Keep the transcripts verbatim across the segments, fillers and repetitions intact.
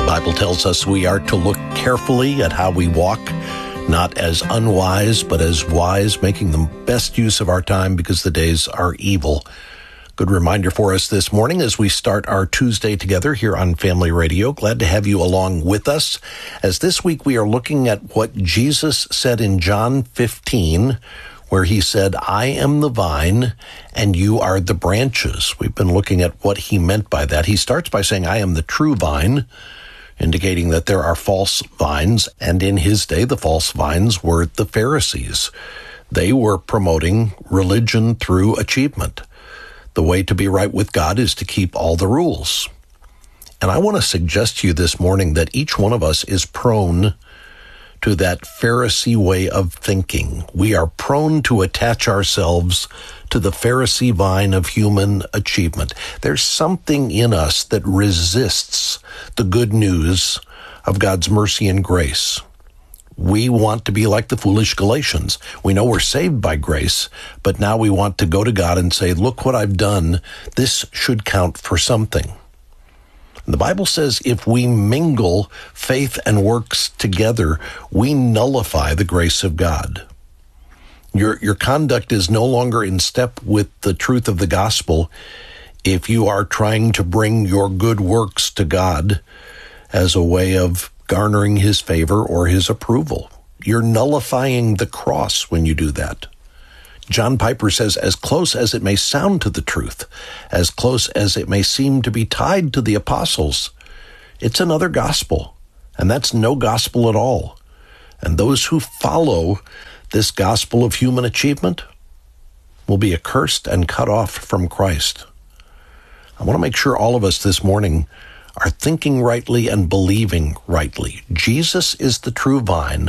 Bible tells us we are to look carefully at how we walk, not as unwise, but as wise, making the best use of our time because the days are evil. Good reminder for us this morning as we start our Tuesday together here on Family Radio. Glad to have you along with us, as this week we are looking at what Jesus said in John fifteen, where he said, I am the vine and you are the branches. We've been looking at what he meant by that. He starts by saying, I am the true vine, indicating that there are false vines, and in his day, the false vines were the Pharisees. They were promoting religion through achievement. The way to be right with God is to keep all the rules. And I want to suggest to you this morning that each one of us is prone to that Pharisee way of thinking. We are prone to attach ourselves to the Pharisee vine of human achievement. There's something in us that resists the good news of God's mercy and grace. We want to be like the foolish Galatians. We know we're saved by grace, but now we want to go to God and say, look what I've done. This should count for something. The Bible says if we mingle faith and works together, we nullify the grace of God. Your, your conduct is no longer in step with the truth of the gospel if you are trying to bring your good works to God as a way of garnering his favor or his approval. You're nullifying the cross when you do that. John Piper says, as close as it may sound to the truth, as close as it may seem to be tied to the apostles, it's another gospel, and that's no gospel at all. And those who follow this gospel of human achievement will be accursed and cut off from Christ. I want to make sure all of us this morning are thinking rightly and believing rightly. Jesus is the true vine.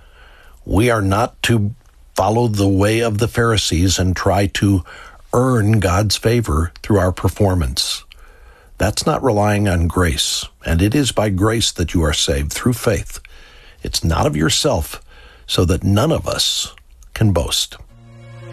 We are not to follow the way of the Pharisees and try to earn God's favor through our performance. That's not relying on grace, and it is by grace that you are saved through faith. It's not of yourself, so that none of us can boast.